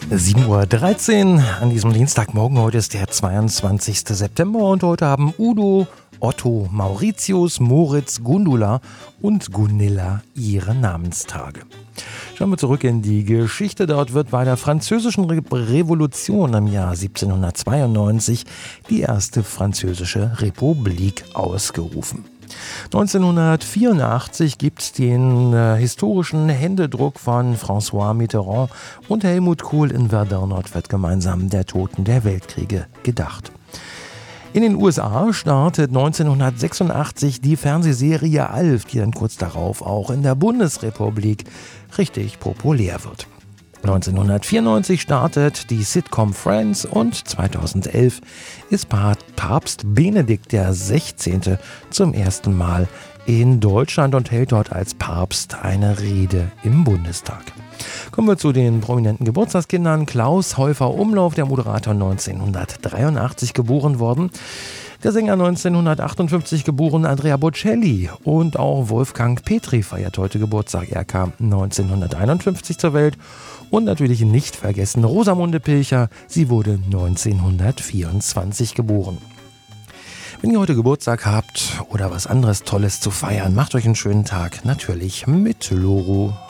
7:13 Uhr an diesem Dienstagmorgen. Heute ist der 22. September und heute haben Udo, Otto, Mauritius, Moritz, Gundula und Gunilla ihre Namenstage. Schauen wir zurück in die Geschichte. Dort wird bei der Französischen Revolution im Jahr 1792 die erste französische Republik ausgerufen. 1984 gibt es den historischen Händedruck von François Mitterrand und Helmut Kohl in Verdun. Dort wird gemeinsam der Toten der Weltkriege gedacht. In den USA startet 1986 die Fernsehserie Alf, die dann kurz darauf auch in der Bundesrepublik richtig populär wird. 1994 startet die Sitcom Friends und 2011 ist Papst Benedikt XVI. Zum ersten Mal in Deutschland und hält dort als Papst eine Rede im Bundestag. Kommen wir zu den prominenten Geburtstagskindern. Klaus Häufer-Umlauf, der Moderator, 1983 geboren worden. Der Sänger 1958 geboren, Andrea Bocelli, und auch Wolfgang Petri feiert heute Geburtstag. Er kam 1951 zur Welt. Und natürlich nicht vergessen Rosamunde Pilcher, sie wurde 1924 geboren. Wenn ihr heute Geburtstag habt oder was anderes Tolles zu feiern, macht euch einen schönen Tag, natürlich mit Loro.